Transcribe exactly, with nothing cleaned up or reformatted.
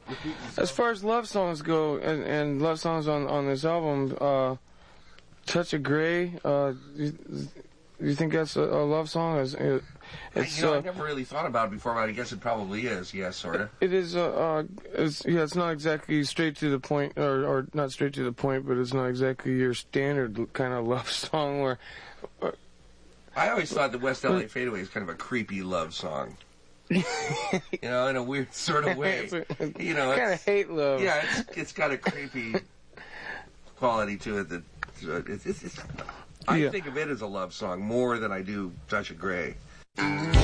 as far as love songs go, and, and love songs on, on this album, uh, Touch of Grey, uh, you, you think that's a, a love song? It's, it, it's, you know, uh, I never really thought about it before, but I guess it probably is, yes, sort of. It is, uh, uh, it's, yeah, it's not exactly straight to the point, or, or not straight to the point, but it's not exactly your standard kind of love song where... Uh, I always thought the West L A Fadeaway is kind of a creepy love song. You know, in a weird sort of way. You know, kind of hate love. Yeah, it's it's got a creepy quality to it that uh, it's, it's, it's I yeah. think of it as a love song more than I do Touch of Grey.